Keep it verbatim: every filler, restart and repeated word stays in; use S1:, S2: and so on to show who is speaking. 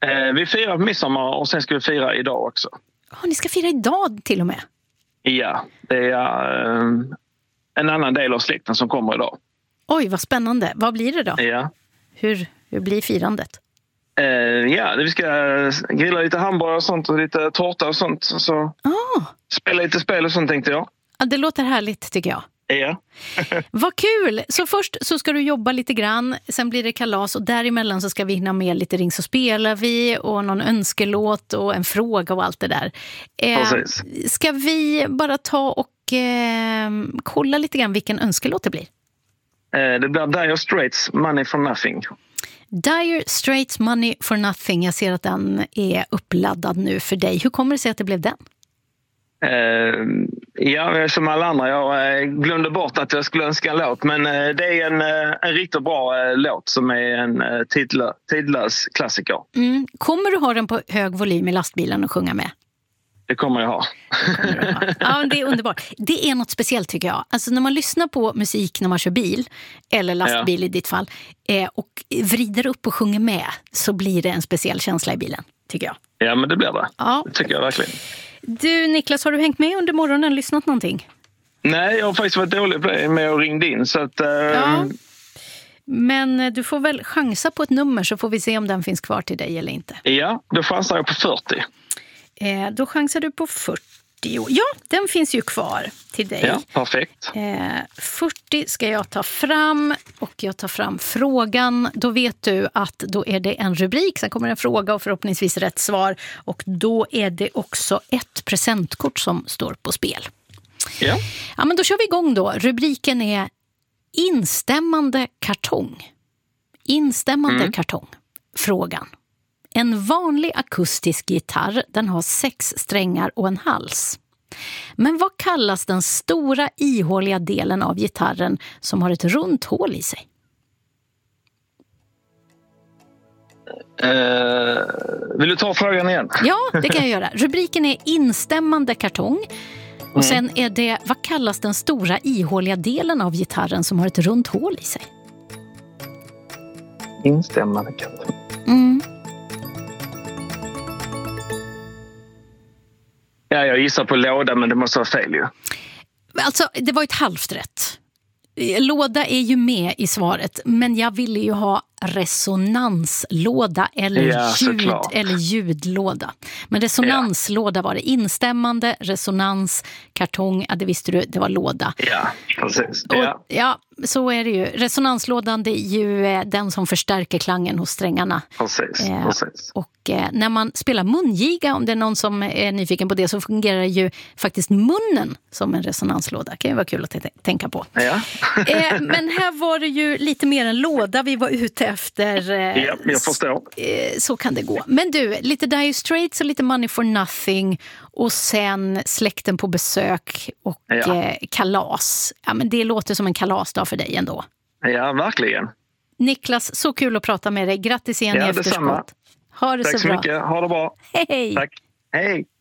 S1: Eh, vi firar på midsommar och sen ska vi fira idag också.
S2: Ja, ni ska fira idag till och med?
S1: Ja, det är eh, en annan del av släkten som kommer idag.
S2: Oj, vad spännande. Vad blir det då?
S1: Ja.
S2: Hur, hur blir firandet?
S1: Eh, ja, vi ska grilla lite hamburgare och sånt och lite tårta och sånt. Så
S2: Ah.
S1: spela lite spel och sånt tänkte jag.
S2: Ja, det låter härligt tycker jag.
S1: Ja.
S2: Vad kul! Så först så ska du jobba lite grann, sen blir det kalas och däremellan så ska vi hinna med lite Ring så spelar vi och någon önskelåt och en fråga och allt det där. Eh, ska vi bara ta och eh, kolla lite grann vilken önskelåt det blir?
S1: Eh, det blir Dire Straits, Money for Nothing. Dire
S2: Straits, Money for Nothing. Jag ser att den är uppladdad nu för dig. Hur kommer det sig att det blev den?
S1: Uh, ja, som alla andra. Jag uh, glömde bort att jag skulle önska en låt. Men uh, det är en, uh, en riktigt bra uh, låt som är en uh, tidlös, tidlös klassiker.
S2: Mm. Kommer du ha den på hög volym i lastbilen och sjunga med?
S1: Det kommer jag ha.
S2: Det kommer du ha. Ja, det är underbart. Det är något speciellt tycker jag. Alltså när man lyssnar på musik när man kör bil, eller lastbil ja. i ditt fall, eh, och vrider upp och sjunger med, så blir det en speciell känsla i bilen, tycker jag.
S1: Ja, men det blir det.
S2: Ja.
S1: Det tycker jag verkligen.
S2: Du Niklas, har du hängt med under morgonen, lyssnat någonting?
S1: Nej, jag har faktiskt varit dålig på det med att ringa in. Så att, uh...
S2: ja. Men du får väl chansa på ett nummer så får vi se om den finns kvar till dig eller inte.
S1: Ja, då chansar jag på fyrtio.
S2: Eh, då chansar du på fyrtio. Ja, den finns ju kvar till dig.
S1: Ja, perfekt.
S2: Eh, fyrtio ska jag ta fram och jag tar fram frågan. Då vet du att då är det en rubrik, sen kommer en fråga och förhoppningsvis rätt svar. Och då är det också ett presentkort som står på spel.
S1: Ja.
S2: Ja, men då kör vi igång då. Rubriken är instämmande kartong. Instämmande mm. kartong. Frågan. En vanlig akustisk gitarr, den har sex strängar och en hals. Men vad kallas den stora ihåliga delen av gitarren som har ett runt hål i sig?
S1: Uh, vill du ta frågan igen?
S2: Ja, det kan jag göra. Rubriken är instämmande kartong. Och mm. sen är det, vad kallas den stora ihåliga delen av gitarren som har ett runt hål i sig?
S1: Instämmande kartong.
S2: Mm.
S1: Ja, jag gissar på låda, men det måste vara fel ju.
S2: Alltså, det var ett halvt rätt. Låda är ju med i svaret, men jag ville ju ha resonanslåda eller,
S1: ja,
S2: ljud, eller ljudlåda. Men resonanslåda var det. Instämmande, resonans, kartong, ja, det visste du, det var låda.
S1: Ja, precis.
S2: Och,
S1: ja.
S2: ja, så är det ju. Resonanslådan, det är ju eh, den som förstärker klangen hos strängarna.
S1: Precis,
S2: eh,
S1: precis.
S2: Och eh, när man spelar mungiga, om det är någon som är nyfiken på det, så fungerar ju faktiskt munnen som en resonanslåda. Det kan ju vara kul att t- tänka på.
S1: Ja.
S2: eh, men här var det ju lite mer en låda vi var ute efter. Eh,
S1: ja, jag förstår.
S2: Eh, så kan det gå. Men du, lite Dire Straits och lite Money for Nothing och sen släkten på besök och
S1: ja.
S2: eh, kalas. Ja, men det låter som en kalasdag för dig ändå.
S1: Ja, verkligen.
S2: Niklas, så kul att prata med dig. Grattis igen
S1: ja,
S2: i efterskott. Ha det
S1: Tack
S2: så
S1: så
S2: bra.
S1: mycket. Ha det bra.
S2: Hej.
S1: Tack. Hej.